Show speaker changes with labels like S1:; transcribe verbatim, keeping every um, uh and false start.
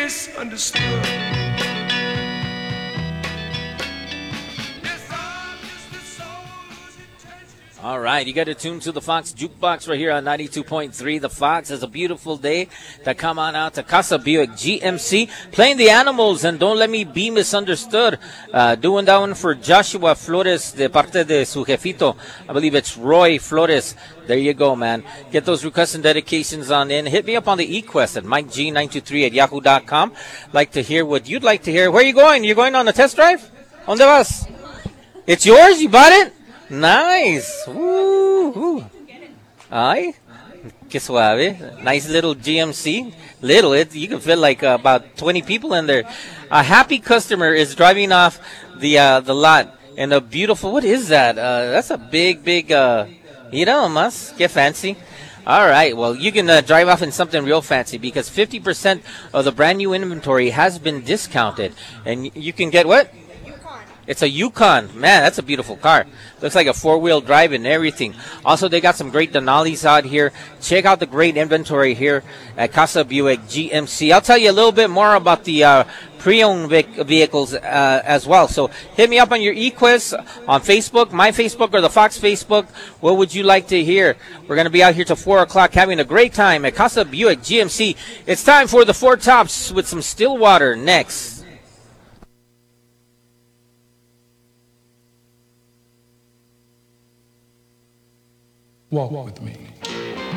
S1: misunderstood.
S2: All right, you got to tune to the Fox Jukebox right here on ninety-two point three. The Fox. Is a beautiful day to come on out to Casa Buick G M C, playing the Animals and Don't Let Me Be Misunderstood. Uh, doing that one for Joshua Flores de parte de su jefito. I believe it's Roy Flores. There you go, man. Get those requests and dedications on in. Hit me up on the eQuest at Mike G nine two three at yahoo dot com. Like to hear what you'd like to hear. Where are you going? You're going on a test drive? ¿Dónde vas? It's yours? You bought it? Nice. Woo, woo. Ay, que suave. Nice little G M C. Little, it you can fit like uh, about twenty people in there. A happy customer is driving off the uh, the lot in a beautiful. What is that? Uh, that's a big, big. Uh, you know, must get fancy. All right. Well, you can uh, drive off in something real fancy because fifty percent of the brand new inventory has been discounted, and you can get what? It's a Yukon. Man, that's a beautiful car. Looks like a four-wheel drive and everything. Also, they got some great Denali's out here. Check out the great inventory here at Casa Buick G M C. I'll tell you a little bit more about the uh, pre-owned vehicles uh, as well. So hit me up on your eQuest on Facebook, my Facebook, or the Fox Facebook. What would you like to hear? We're going to be out here till four o'clock having a great time at Casa Buick G M C. It's time for the Four Tops with some Stillwater next.
S1: Walk with me.